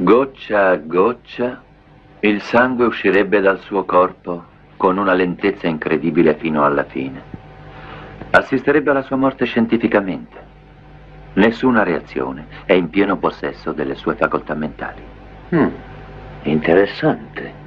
Goccia a goccia, il sangue uscirebbe dal suo corpo con una lentezza incredibile fino alla fine. Assisterebbe alla sua morte scientificamente. Nessuna reazione, è in pieno possesso delle sue facoltà mentali. Interessante.